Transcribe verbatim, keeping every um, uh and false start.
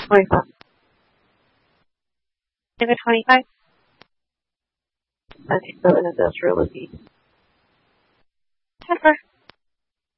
twenty-five. Number twenty-five. Okay, so an industrial would be. Pepper.